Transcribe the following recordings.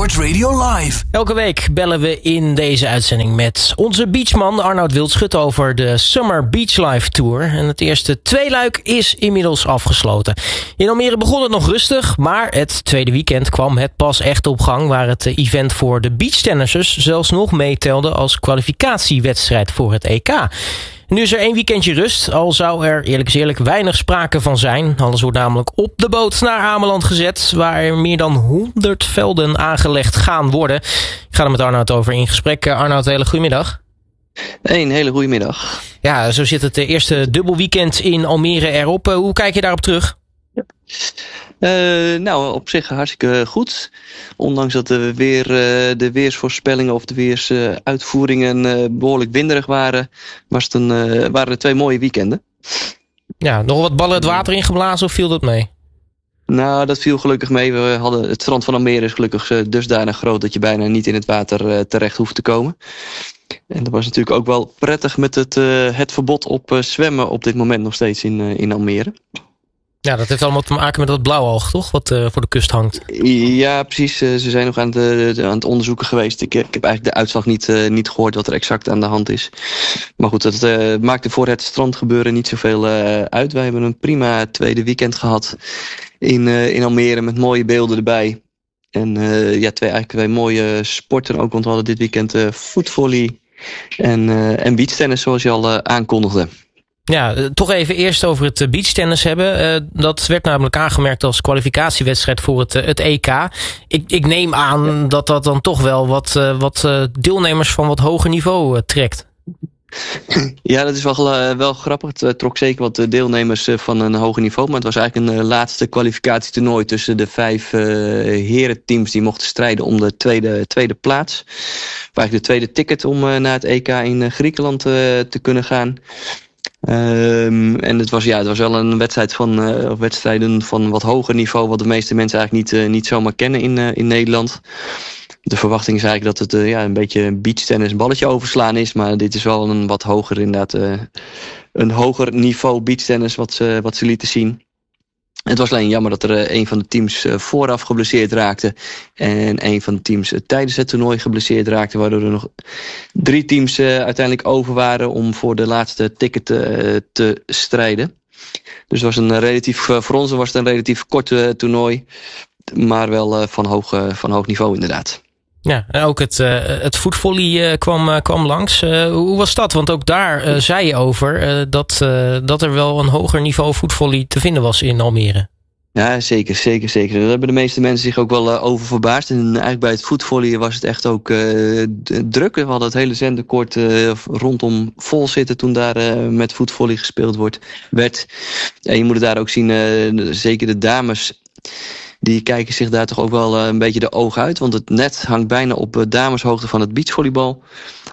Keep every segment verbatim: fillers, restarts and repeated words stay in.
Sport Radio Live. Elke week bellen we in deze uitzending met onze beachman Arnoud Wildschut over de Summer Beach Life Tour. En het eerste tweeluik is inmiddels afgesloten. In Almere begon het nog rustig, maar het tweede weekend kwam het pas echt op gang, waar het event voor de beachtennissers zelfs nog meetelde als kwalificatiewedstrijd voor het E K. Nu is er één weekendje rust, al zou er eerlijk is eerlijk weinig sprake van zijn. Alles wordt namelijk op de boot naar Ameland gezet, waar er meer dan honderd velden aangelegd gaan worden. Ik ga er met Arnoud over in gesprek. Arnoud, hele goedemiddag. Een hele goede middag. Ja, zo zit het eerste dubbelweekend in Almere erop. Hoe kijk je daarop terug? Ja. Uh, nou, op zich hartstikke goed. Ondanks dat de, weer, uh, de weersvoorspellingen of de weersuitvoeringen uh, behoorlijk winderig waren, was het een, uh, waren het twee mooie weekenden. Ja, nog wat ballen het water ingeblazen of viel dat mee? Nou, dat viel gelukkig mee. We hadden, het strand van Almere is gelukkig uh, dusdanig groot dat je bijna niet in het water uh, terecht hoeft te komen. En dat was natuurlijk ook wel prettig met het, uh, het verbod op uh, zwemmen op dit moment nog steeds in, uh, in Almere. Ja, dat heeft allemaal te maken met dat blauwalg, toch? Wat uh, voor de kust hangt. Ja, precies. Uh, ze zijn nog aan het, uh, aan het onderzoeken geweest. Ik, ik heb eigenlijk de uitslag niet, uh, niet gehoord wat er exact aan de hand is. Maar goed, dat uh, maakte voor het strandgebeuren niet zoveel uh, uit. Wij hebben een prima tweede weekend gehad in, uh, in Almere met mooie beelden erbij. En uh, ja, twee, eigenlijk twee mooie sporten ook, want we hadden dit weekend uh, voetvolley en, uh, en beachtennis, zoals je al uh, aankondigde. Ja, toch even eerst over het beachtennis hebben. Uh, dat werd namelijk aangemerkt als kwalificatiewedstrijd voor het, uh, het E K. Ik, ik neem aan dat dat dan toch wel wat, uh, wat uh, deelnemers van wat hoger niveau uh, trekt. Ja, dat is wel, uh, wel grappig. Het uh, trok zeker wat deelnemers uh, van een hoger niveau. Maar het was eigenlijk een uh, laatste kwalificatietoernooi tussen de vijf uh, herenteams die mochten strijden om de tweede, tweede plaats. Of eigenlijk de tweede ticket om uh, naar het E K in uh, Griekenland uh, te kunnen gaan. Um, en het was, ja, het was wel een wedstrijd van, uh, wedstrijden van wat hoger niveau, wat de meeste mensen eigenlijk niet, uh, niet zomaar kennen in, uh, in Nederland. De verwachting is eigenlijk dat het uh, ja, een beetje beachtennis, een balletje overslaan is, maar dit is wel een wat hoger inderdaad, uh, een hoger niveau beachtennis wat ze, wat ze lieten zien. Het was alleen jammer dat er uh, een van de teams uh, vooraf geblesseerd raakte en een van de teams uh, tijdens het toernooi geblesseerd raakte, waardoor er nog drie teams uh, uiteindelijk over waren om voor de laatste ticket uh, te strijden. Dus het was een relatief, uh, voor ons was het een relatief kort uh, toernooi, maar wel uh, van, hoog, uh, van hoog niveau inderdaad. Ja, en ook het, uh, het voetvolley uh, kwam, uh, kwam langs. Uh, hoe was dat? Want ook daar uh, zei je over uh, dat, uh, dat er wel een hoger niveau voetvolley te vinden was in Almere. Ja, zeker, zeker, zeker. Daar hebben de meeste mensen zich ook wel uh, over verbaasd. En eigenlijk bij het voetvolley was het echt ook uh, druk. We hadden het hele zenderkoord uh, rondom vol zitten toen daar uh, met voetvolley gespeeld wordt, werd. En je moet het daar ook zien, uh, zeker de dames, die kijken zich daar toch ook wel uh, een beetje de ogen uit. Want het net hangt bijna op uh, dameshoogte van het beachvolleybal.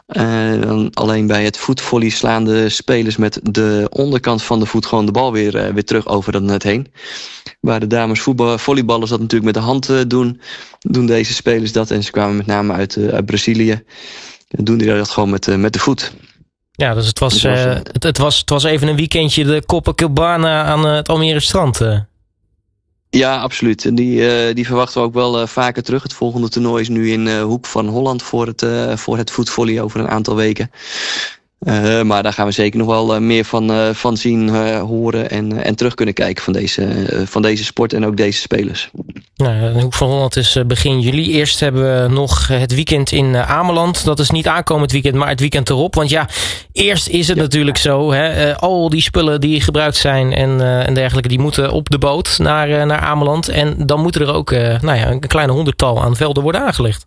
Uh, alleen bij het voetvolley slaan de spelers met de onderkant van de voet gewoon de bal weer, uh, weer terug over dat net heen. Waar de dames voetbal, volleyballers dat natuurlijk met de hand uh, doen, doen deze spelers dat. En ze kwamen met name uit, uh, uit Brazilië. Dan doen die dat gewoon met, uh, met de voet. Ja, dus het was, uh, het, het, was, het was even een weekendje de Copacabana aan uh, het Almere strand. Uh. Ja, absoluut. En die, uh, die verwachten we ook wel uh, vaker terug. Het volgende toernooi is nu in uh, Hoek van Holland voor het, uh, voor het voetvolley over een aantal weken. Uh, maar daar gaan we zeker nog wel uh, meer van, uh, van zien, uh, horen en, uh, en terug kunnen kijken van deze, uh, van deze sport en ook deze spelers. Nou, de Hoek van Holland is uh, begin juli. Eerst hebben we nog het weekend in uh, Ameland. Dat is niet aankomend weekend, maar het weekend erop. Want ja, eerst is het ja. natuurlijk zo. Hè, uh, al die spullen die gebruikt zijn en, uh, en dergelijke, die moeten op de boot naar, uh, naar Ameland. En dan moeten er ook uh, nou ja, een kleine honderdtal aan velden worden aangelegd.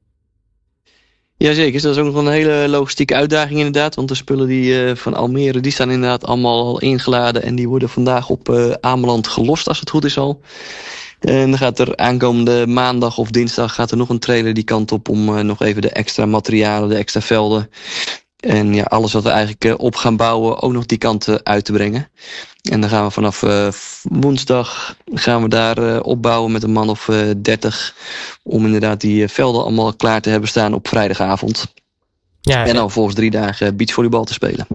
Jazeker, dat is ook nog een hele logistieke uitdaging inderdaad. Want de spullen die, uh, van Almere die staan inderdaad allemaal al ingeladen. En die worden vandaag op uh, Ameland gelost als het goed is al. En dan gaat er aankomende maandag of dinsdag gaat er nog een trailer die kant op om uh, nog even de extra materialen, de extra velden. En ja, alles wat we eigenlijk uh, op gaan bouwen ook nog die kant uh, uit te brengen. En dan gaan we vanaf uh, woensdag gaan we daar uh, opbouwen met een man of uh, dertig. Om inderdaad die uh, velden allemaal klaar te hebben staan op vrijdagavond. Ja, en dan volgens drie dagen beachvolleybal te spelen.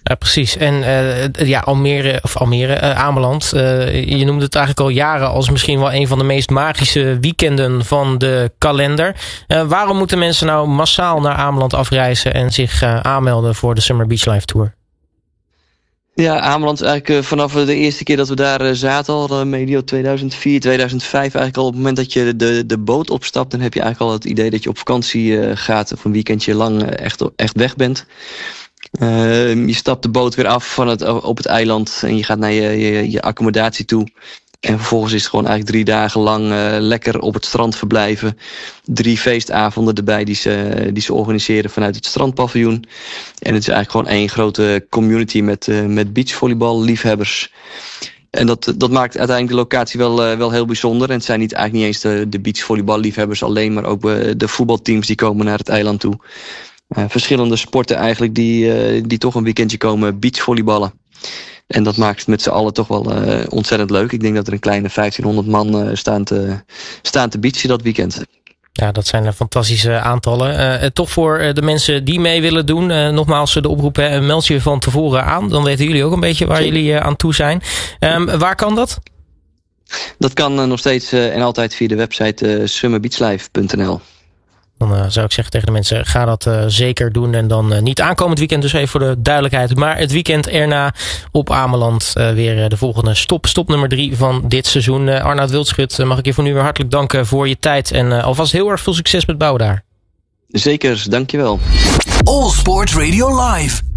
Ja, precies. En uh, ja, Almere, of Almere, uh, Ameland. Uh, je noemde het eigenlijk al jaren als misschien wel een van de meest magische weekenden van de kalender. Uh, waarom moeten mensen nou massaal naar Ameland afreizen en zich uh, aanmelden voor de Summer Beach Life Tour? Ja, Ameland is eigenlijk uh, vanaf de eerste keer dat we daar uh, zaten, al uh, medio tweeduizend vier, tweeduizend vijf, eigenlijk al op het moment dat je de, de boot opstapt, dan heb je eigenlijk al het idee dat je op vakantie uh, gaat of een weekendje lang uh, echt, echt weg bent. Uh, je stapt de boot weer af van het, op het eiland en je gaat naar je, je, je accommodatie toe. En vervolgens is het gewoon eigenlijk drie dagen lang uh, lekker op het strand verblijven. Drie feestavonden erbij die ze, die ze organiseren vanuit het strandpaviljoen. En het is eigenlijk gewoon één grote community met, uh, met beachvolleybal liefhebbers. En dat, dat maakt uiteindelijk de locatie wel, uh, wel heel bijzonder. En het zijn niet, eigenlijk niet eens de, de beachvolleybal liefhebbers alleen, maar ook uh, de voetbalteams die komen naar het eiland toe. Uh, verschillende sporten eigenlijk die, uh, die toch een weekendje komen beachvolleyballen. En dat maakt het met z'n allen toch wel uh, ontzettend leuk. Ik denk dat er een kleine vijftienhonderd man uh, staan, te, staan te beachen dat weekend. Ja, dat zijn fantastische aantallen. Uh, toch voor de mensen die mee willen doen, uh, nogmaals de oproep, hè, meld je van tevoren aan. Dan weten jullie ook een beetje waar jullie uh, aan toe zijn. Um, waar kan dat? Dat kan uh, nog steeds uh, en altijd via de website uh, summer beach life punt n l. Dan uh, zou ik zeggen tegen de mensen, ga dat uh, zeker doen. En dan uh, niet aankomend weekend, dus even voor de duidelijkheid. Maar het weekend erna op Ameland uh, weer uh, de volgende stop. Stop nummer drie van dit seizoen. Uh, Arnoud Wildschut, uh, mag ik je voor nu weer hartelijk danken voor je tijd. En uh, alvast heel erg veel succes met bouwen daar. Zeker, dankjewel. All Sports Radio Live.